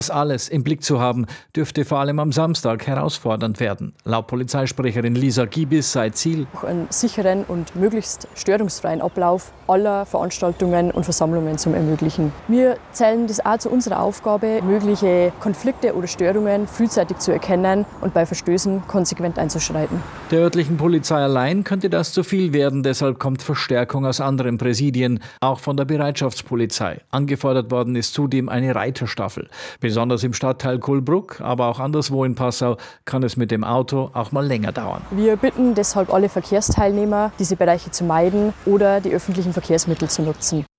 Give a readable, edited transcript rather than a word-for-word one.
Das alles im Blick zu haben, dürfte vor allem am Samstag herausfordernd werden. Laut Polizeisprecherin Lisa Giebis sei Ziel, einen sicheren und möglichst störungsfreien Ablauf aller Veranstaltungen und Versammlungen zu ermöglichen. Wir zählen das auch zu unserer Aufgabe, mögliche Konflikte oder Störungen frühzeitig zu erkennen und bei Verstößen konsequent einzuschreiten. Der örtlichen Polizei allein könnte das zu viel werden, deshalb kommt Verstärkung aus anderen Präsidien, auch von der Bereitschaftspolizei. Angefordert worden ist zudem eine Reiterstaffel. Besonders im Stadtteil Kohlbruck, aber auch anderswo in Passau kann es mit dem Auto auch mal länger dauern. Wir bitten deshalb alle Verkehrsteilnehmer, diese Bereiche zu meiden oder die öffentlichen Verkehrsmittel zu nutzen.